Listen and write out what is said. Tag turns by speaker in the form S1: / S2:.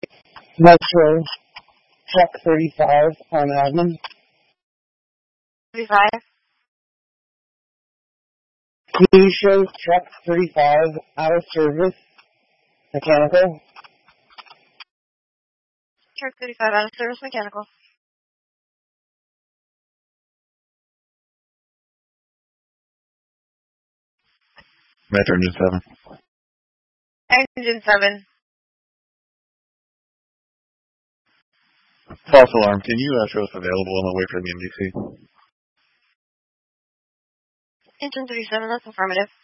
S1: Metro Truck 35 on admin.
S2: 35.
S1: Can you show Truck 35 out of service? Mechanical.
S2: Truck 35 out of service, mechanical.
S3: Metro Engine 7.
S2: Engine 7.
S3: False alarm. Can you show us available on the way for the MDC?
S2: Engine 37, that's affirmative.